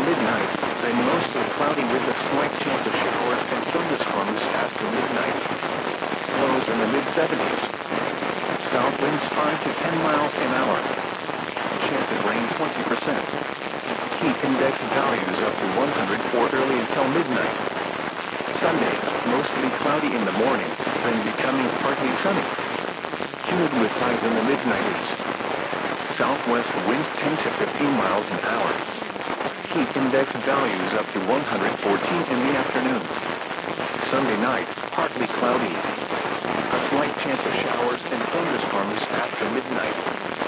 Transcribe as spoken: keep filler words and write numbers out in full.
midnight, then mostly cloudy with a slight chance of showers and thunderstorms after midnight. Lows in the mid seventies. South winds five to ten miles an hour. Chance of rain twenty percent. Heat index values up to one hundred for early until midnight. Sunday, mostly cloudy in the morning, then becoming partly sunny. Humid with highs in the mid nineties. Southwest winds ten to fifteen miles an hour. Heat index values up to one hundred fourteen in the afternoon. Sunday night, partly cloudy. A slight chance of showers and thunderstorms after midnight.